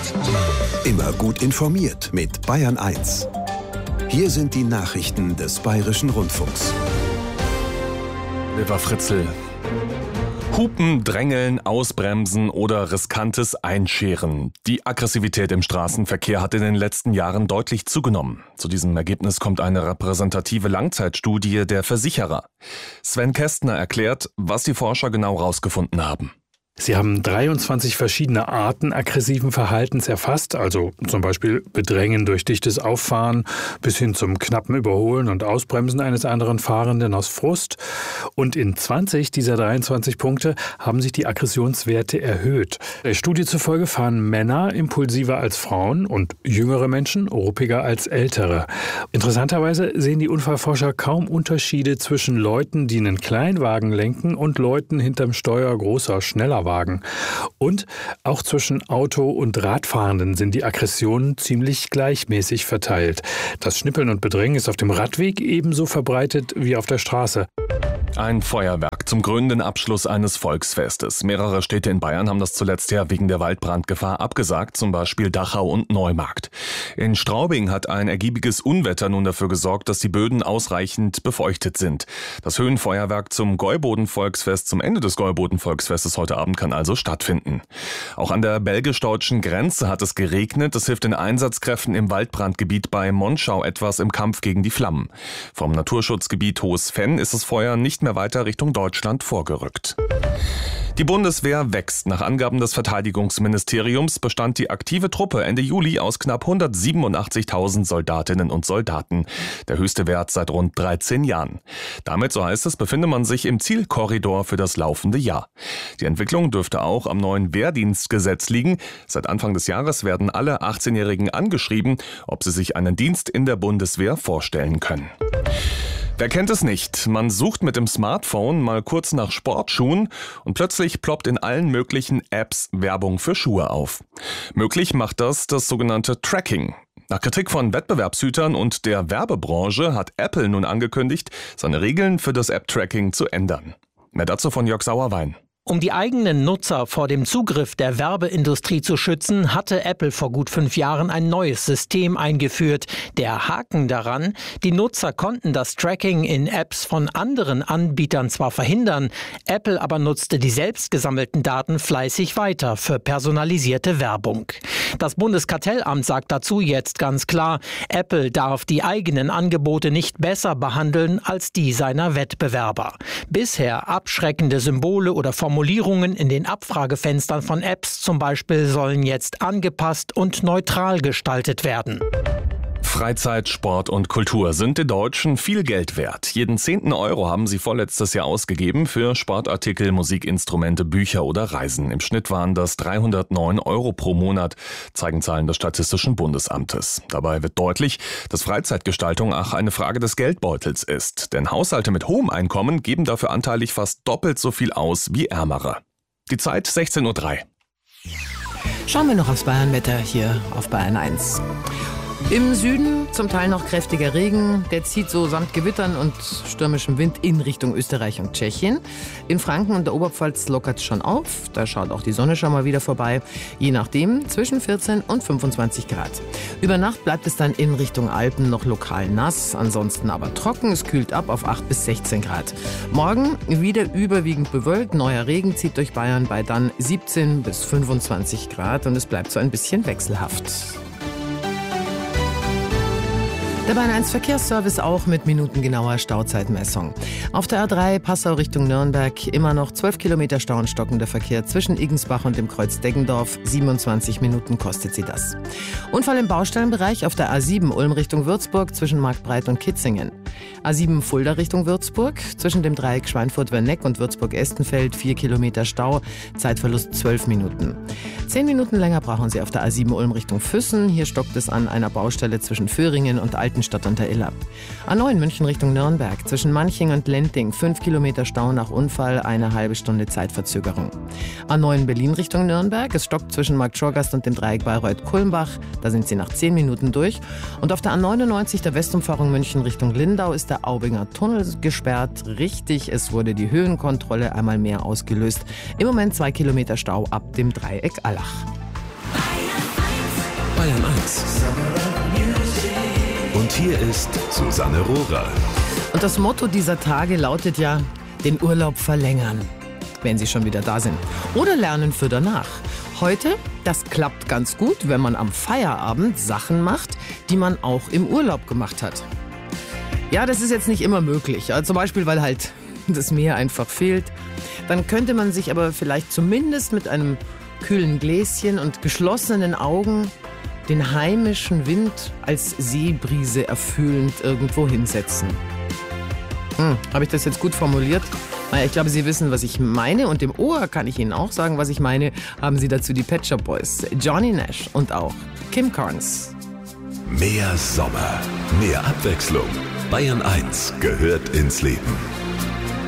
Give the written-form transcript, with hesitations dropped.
Immer gut informiert mit Bayern 1. Hier sind die Nachrichten des Bayerischen Rundfunks. Lieber Fritzl. Hupen, Drängeln, Ausbremsen oder riskantes Einscheren. Die Aggressivität im Straßenverkehr hat in den letzten Jahren deutlich zugenommen. Zu diesem Ergebnis kommt eine repräsentative Langzeitstudie der Versicherer. Sven Kästner erklärt, was die Forscher genau rausgefunden haben. Sie haben 23 verschiedene Arten aggressiven Verhaltens erfasst, also zum Beispiel Bedrängen durch dichtes Auffahren bis hin zum knappen Überholen und Ausbremsen eines anderen Fahrenden aus Frust. Und in 20 dieser 23 Punkte haben sich die Aggressionswerte erhöht. Der Studie zufolge fahren Männer impulsiver als Frauen und jüngere Menschen ruppiger als ältere. Interessanterweise sehen die Unfallforscher kaum Unterschiede zwischen Leuten, die einen Kleinwagen lenken, und Leuten hinterm Steuer großer, schneller Wagen. Und auch zwischen Auto- und Radfahrenden sind die Aggressionen ziemlich gleichmäßig verteilt. Das Schnippeln und Bedrängen ist auf dem Radweg ebenso verbreitet wie auf der Straße. Ein Feuerwerk zum krönenden Abschluss eines Volksfestes. Mehrere Städte in Bayern haben das zuletzt ja wegen der Waldbrandgefahr abgesagt, zum Beispiel Dachau und Neumarkt. In Straubing hat ein ergiebiges Unwetter nun dafür gesorgt, dass die Böden ausreichend befeuchtet sind. Das Höhenfeuerwerk zum Gäuboden-Volksfest, zum Ende des Gäuboden-Volksfestes heute Abend kann also stattfinden. Auch an der belgisch-deutschen Grenze hat es geregnet. Das hilft den Einsatzkräften im Waldbrandgebiet bei Monschau etwas im Kampf gegen die Flammen. Vom Naturschutzgebiet Hohes Venn ist das Feuer nicht mehr weiter Richtung Deutschland vorgerückt. Die Bundeswehr wächst. Nach Angaben des Verteidigungsministeriums bestand die aktive Truppe Ende Juli aus knapp 187.000 Soldatinnen und Soldaten. Der höchste Wert seit rund 13 Jahren. Damit, so heißt es, befinde man sich im Zielkorridor für das laufende Jahr. Die Entwicklung dürfte auch am neuen Wehrdienstgesetz liegen. Seit Anfang des Jahres werden alle 18-Jährigen angeschrieben, ob sie sich einen Dienst in der Bundeswehr vorstellen können. Wer kennt es nicht? Man sucht mit dem Smartphone mal kurz nach Sportschuhen und plötzlich ploppt in allen möglichen Apps Werbung für Schuhe auf. Möglich macht das sogenannte Tracking. Nach Kritik von Wettbewerbshütern und der Werbebranche hat Apple nun angekündigt, seine Regeln für das App-Tracking zu ändern. Mehr dazu von Jörg Sauerwein. Um die eigenen Nutzer vor dem Zugriff der Werbeindustrie zu schützen, hatte Apple vor gut 5 Jahren ein neues System eingeführt. Der Haken daran: Die Nutzer konnten das Tracking in Apps von anderen Anbietern zwar verhindern, Apple aber nutzte die selbst gesammelten Daten fleißig weiter für personalisierte Werbung. Das Bundeskartellamt sagt dazu jetzt ganz klar, Apple darf die eigenen Angebote nicht besser behandeln als die seiner Wettbewerber. Bisher abschreckende Symbole oder Formulierungen in den Abfragefenstern von Apps zum Beispiel sollen jetzt angepasst und neutral gestaltet werden. Freizeit, Sport und Kultur sind den Deutschen viel Geld wert. Jeden 10. Euro haben sie vorletztes Jahr ausgegeben für Sportartikel, Musikinstrumente, Bücher oder Reisen. Im Schnitt waren das 309 Euro pro Monat, zeigen Zahlen des Statistischen Bundesamtes. Dabei wird deutlich, dass Freizeitgestaltung auch eine Frage des Geldbeutels ist. Denn Haushalte mit hohem Einkommen geben dafür anteilig fast doppelt so viel aus wie ärmere. Die Zeit 16:03 Uhr. Schauen wir noch aufs Bayernwetter hier auf Bayern 1. Im Süden zum Teil noch kräftiger Regen. Der zieht so samt Gewittern und stürmischem Wind in Richtung Österreich und Tschechien. In Franken und der Oberpfalz lockert es schon auf. Da schaut auch die Sonne schon mal wieder vorbei. Je nachdem zwischen 14 und 25 Grad. Über Nacht bleibt es dann in Richtung Alpen noch lokal nass. Ansonsten aber trocken. Es kühlt ab auf 8 bis 16 Grad. Morgen wieder überwiegend bewölkt. Neuer Regen zieht durch Bayern bei dann 17 bis 25 Grad. Und es bleibt so ein bisschen wechselhaft. Der Bayern 1 Verkehrsservice auch mit minutengenauer Stauzeitmessung. Auf der A3 Passau Richtung Nürnberg immer noch 12 Kilometer Stau und stockender Verkehr zwischen Igensbach und dem Kreuz Deggendorf. 27 Minuten kostet sie das. Unfall im Baustellenbereich auf der A7 Ulm Richtung Würzburg zwischen Marktbreit und Kitzingen. A7 Fulda Richtung Würzburg zwischen dem Dreieck Schweinfurt-Werneck und Würzburg-Estenfeld 4 Kilometer Stau, Zeitverlust 12 Minuten. 10 Minuten länger brauchen Sie auf der A7 Ulm Richtung Füssen. Hier stockt es an einer Baustelle zwischen Föhringen und Altenstadt unter Iller. A9 München Richtung Nürnberg zwischen Manching und Lenting 5 Kilometer Stau nach Unfall, eine halbe Stunde Zeitverzögerung. A9 Berlin Richtung Nürnberg, es stockt zwischen Markt Schorgast und dem Dreieck Bayreuth-Kulmbach, da sind Sie nach 10 Minuten durch. Und auf der A99 der Westumfahrung München Richtung Lindau ist der Aubinger Tunnel gesperrt. Richtig, es wurde die Höhenkontrolle einmal mehr ausgelöst. Im Moment 2 Kilometer Stau ab dem Dreieck Allach. Bayern 1. Und hier ist Susanne Rohrer. Und das Motto dieser Tage lautet ja, den Urlaub verlängern, wenn Sie schon wieder da sind. Oder lernen für danach. Heute, das klappt ganz gut, wenn man am Feierabend Sachen macht, die man auch im Urlaub gemacht hat. Ja, das ist jetzt nicht immer möglich. Also zum Beispiel, weil halt das Meer einfach fehlt. Dann könnte man sich aber vielleicht zumindest mit einem kühlen Gläschen und geschlossenen Augen den heimischen Wind als Seebrise erfüllend irgendwo hinsetzen. Habe ich das jetzt gut formuliert? Naja, ich glaube, Sie wissen, was ich meine. Und im Ohr kann ich Ihnen auch sagen, was ich meine. Haben Sie dazu die Pet Shop Boys, Johnny Nash und auch Kim Carnes. Mehr Sommer, mehr Abwechslung. Bayern 1 gehört ins Leben.